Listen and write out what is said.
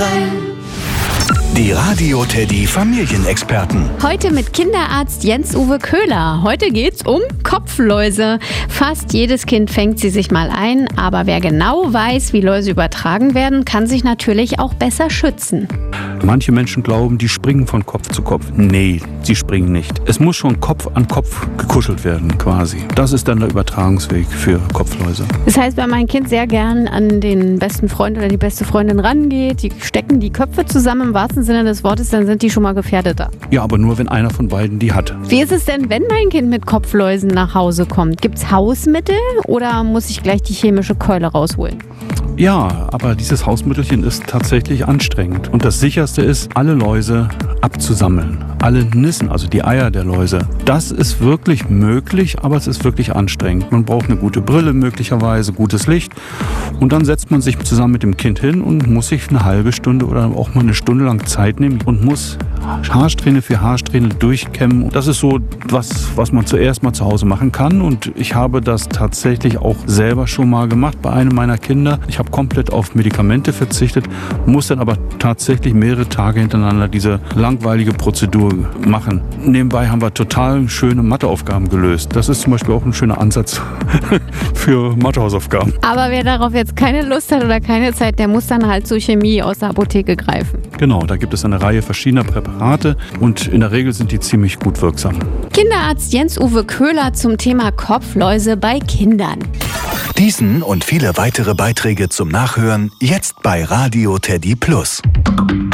Die Radio Teddy Familienexperten. Heute mit Kinderarzt Jens-Uwe Köhler. Heute geht's um Kopfläuse. Fast jedes Kind fängt sie sich mal ein, aber wer genau weiß, wie Läuse übertragen werden, kann sich natürlich auch besser schützen. Manche Menschen glauben, die springen von Kopf zu Kopf. Nee, sie springen nicht. Es muss schon Kopf an Kopf gekuschelt werden quasi. Das ist dann der Übertragungsweg für Kopfläuse. Das heißt, wenn mein Kind sehr gern an den besten Freund oder die beste Freundin rangeht, die stecken die Köpfe zusammen im wahrsten Sinne des Wortes, dann sind die schon mal gefährdeter. Ja, aber nur, wenn einer von beiden die hat. Wie ist es denn, wenn mein Kind mit Kopfläusen nach Hause kommt? Gibt's Hausmittel oder muss ich gleich die chemische Keule rausholen? Ja, aber dieses Hausmittelchen ist tatsächlich anstrengend. Und das Sicherste ist, alle Läuse abzusammeln. Alle Nissen, also die Eier der Läuse. Das ist wirklich möglich, aber es ist wirklich anstrengend. Man braucht eine gute Brille möglicherweise, gutes Licht. Und dann setzt man sich zusammen mit dem Kind hin und muss sich eine halbe Stunde oder auch mal eine Stunde lang Zeit nehmen und muss Haarsträhne für Haarsträhne durchkämmen. Das ist so was man zuerst mal zu Hause machen kann. Und ich habe das tatsächlich auch selber schon mal gemacht bei einem meiner Kinder. Ich habe komplett auf Medikamente verzichtet, muss dann aber tatsächlich mehrere Tage hintereinander diese langweilige Prozedur machen. Nebenbei haben wir total schöne Matheaufgaben gelöst. Das ist zum Beispiel auch ein schöner Ansatz für Mathehausaufgaben. Aber wer darauf jetzt keine Lust hat oder keine Zeit, der muss dann halt zur Chemie aus der Apotheke greifen. Genau, da gibt es eine Reihe verschiedener Präparate und in der Regel sind die ziemlich gut wirksam. Kinderarzt Jens-Uwe Köhler zum Thema Kopfläuse bei Kindern. Diesen und viele weitere Beiträge zum Nachhören jetzt bei Radio Teddy Plus.